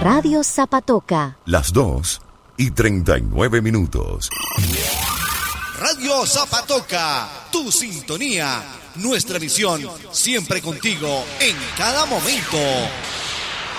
Radio Zapatoca. Las 2:39. Radio Zapatoca, tu sintonía, nuestra visión, siempre contigo, en cada momento.